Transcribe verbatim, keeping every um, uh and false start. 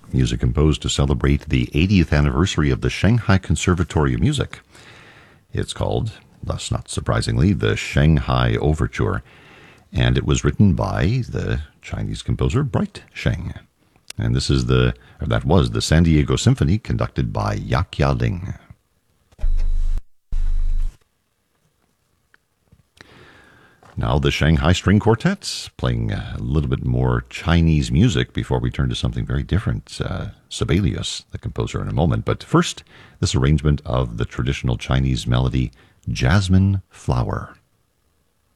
music composed to celebrate the eightieth anniversary of the Shanghai Conservatory of Music. It's called, thus not surprisingly, the Shanghai Overture, and it was written by the Chinese composer Bright Sheng. And this is the, or that was the San Diego Symphony, conducted by Yak Yaling. Now the Shanghai String Quartet, playing a little bit more Chinese music before we turn to something very different. Uh, Sibelius, the composer, in a moment. But first, this arrangement of the traditional Chinese melody, Jasmine Flower.